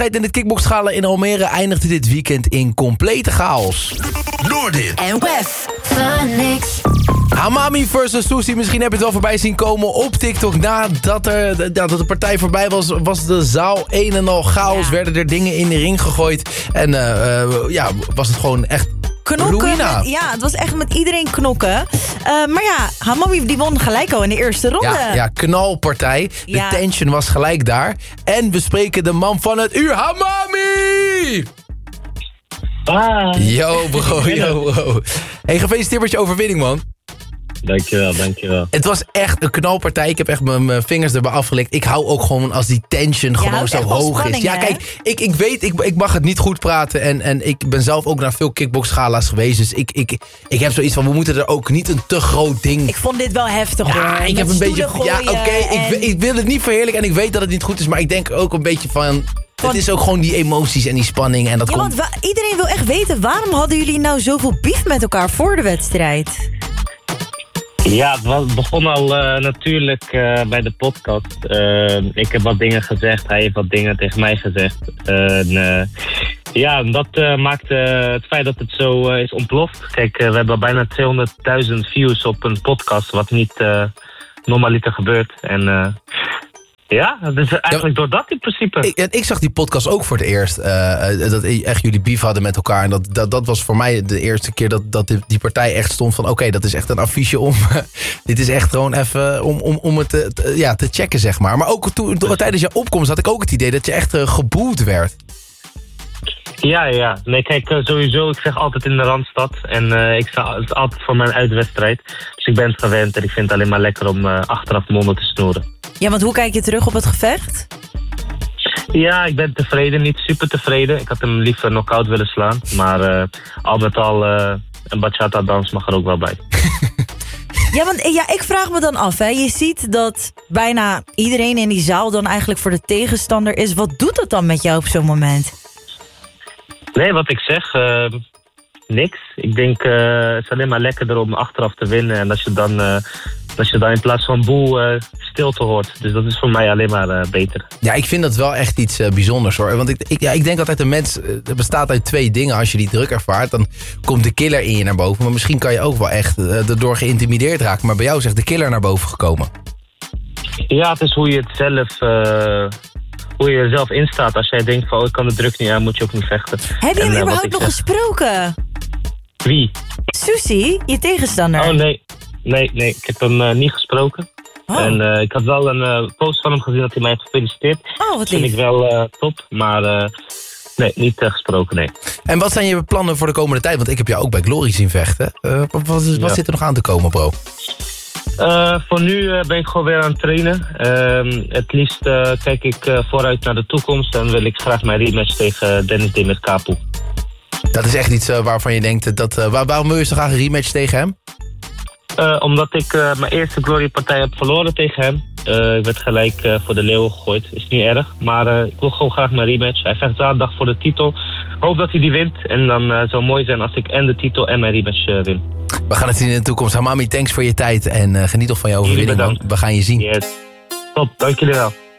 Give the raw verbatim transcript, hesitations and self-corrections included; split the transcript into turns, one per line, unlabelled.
In het kickboxgala in Almere eindigde dit weekend in complete chaos.
Noordin
en Wef Phoenix.
Hamami versus Susie, misschien heb je het wel voorbij zien komen op TikTok. Nadat er, ja, dat de partij voorbij was, was de zaal een en al chaos. Ja. Werden er dingen in de ring gegooid. En uh, uh, ja, was het gewoon echt
knokken. Met, ja, het was echt met iedereen knokken. Uh, maar ja, Hamami die won gelijk al in de eerste ronde.
Ja, ja knalpartij. De ja. tension was gelijk daar. En we spreken de man van het uur, Hamami!
Ah.
Yo bro, yo bro. Hey, gefeliciteerd met je overwinning, man.
Dankjewel, dankjewel.
Het was echt een knalpartij. Ik heb echt mijn vingers erbij afgelikt. Ik hou ook gewoon als die tension gewoon ja, zo hoog spanning, is. Ja, hè? Kijk, ik, ik weet, ik, ik mag het niet goed praten. En, en ik ben zelf ook naar veel kickboxgala's geweest. Dus ik, ik, ik heb zoiets van, we moeten er ook niet een te groot ding...
Ik vond dit wel heftig,
ja,
hoor.
Ik heb een beetje, ja, oké, okay,
en...
ik, ik wil het niet verheerlijken en ik weet dat het niet goed is. Maar ik denk ook een beetje van... Van... Het is ook gewoon die emoties en die spanning. En dat
ja,
komt...
want wa- iedereen wil echt weten, waarom hadden jullie nou zoveel beef met elkaar voor de wedstrijd?
Ja, het, was, het begon al uh, natuurlijk uh, bij de podcast. Uh, ik heb wat dingen gezegd, hij heeft wat dingen tegen mij gezegd. Uh, uh, ja, dat uh, maakt uh, het feit dat het zo uh, is ontploft. Kijk, uh, we hebben al bijna tweehonderdduizend views op een podcast, wat niet uh, normaliter gebeurt. En... Uh, Ja, dat is eigenlijk ja, door dat in principe.
Ik, ik zag die podcast ook voor het eerst. Uh, dat echt jullie beef hadden met elkaar. En dat, dat, dat was voor mij de eerste keer dat, dat die, die partij echt stond van... Oké, okay, dat is echt een affiche om... dit is echt gewoon even om, om, om het te, te, ja, te checken, zeg maar. Maar ook toen, tijdens je opkomst had ik ook het idee dat je echt uh, geboet werd.
Ja, ja. Nee, kijk, sowieso, ik zeg altijd in de Randstad. En uh, ik sta het is altijd voor mijn uitwedstrijd. Dus ik ben het gewend en ik vind het alleen maar lekker om uh, achteraf monden te snoeren.
Ja, want hoe kijk je terug op het gevecht?
Ja, ik ben tevreden. Niet super tevreden. Ik had hem liever knock-out willen slaan. Maar uh, al met al, uh, een bachata-dans mag er ook wel bij.
Ja, want ja, ik vraag me dan af, hè. Je ziet dat bijna iedereen in die zaal dan eigenlijk voor de tegenstander is. Wat doet dat dan met jou op zo'n moment?
Nee, wat ik zeg, uh, niks. Ik denk, uh, het is alleen maar lekkerder om achteraf te winnen. En als je dan, uh, als je dan in plaats van boel uh, stilte hoort. Dus dat is voor mij alleen maar uh, beter.
Ja, ik vind dat wel echt iets uh, bijzonders, hoor. Want ik, ik, ja, ik denk altijd, een mens uh, bestaat uit twee dingen. Als je die druk ervaart, dan komt de killer in je naar boven. Maar misschien kan je ook wel echt uh, erdoor geïntimideerd raken. Maar bij jou is echt de killer naar boven gekomen.
Ja, het is hoe je het zelf... Uh... hoe je er zelf in staat. Als jij denkt van, oh, ik kan de druk niet aan, moet je ook niet vechten.
Heb je hem uh, überhaupt nog zeg... gesproken?
Wie?
Susie, je tegenstander.
Oh, nee. Nee, nee. Ik heb hem uh, niet gesproken. Oh. En uh, ik had wel een uh, post van hem gezien dat hij mij heeft gefeliciteerd.
Oh, wat lief.
Vind ik wel uh, top, maar uh, nee, niet uh, gesproken, nee.
En wat zijn je plannen voor de komende tijd? Want ik heb jou ook bij Glory zien vechten. Uh, wat wat, wat ja. zit er nog aan te komen, bro?
Uh, voor nu uh, ben ik gewoon weer aan het trainen. Uh, het liefst uh, kijk ik uh, vooruit naar de toekomst. En wil ik graag mijn rematch tegen Dennis Demet Kapu.
Dat is echt iets uh, waarvan je denkt... dat uh, waar, waarom wil je zo graag een rematch tegen hem?
Uh, omdat ik uh, mijn eerste Glory-partij heb verloren tegen hem. Uh, ik werd gelijk uh, voor de leeuwen gegooid. Is niet erg, maar uh, ik wil gewoon graag mijn rematch. Hij vecht zaterdag voor de titel. Hoop dat hij die wint. En dan uh, zou het mooi zijn als ik en de titel en mijn rematch uh, win.
We gaan het zien in de toekomst. Hamami, thanks voor je tijd. En uh, geniet nog van je overwinning. We gaan je zien.
Yes. Top, dank jullie wel.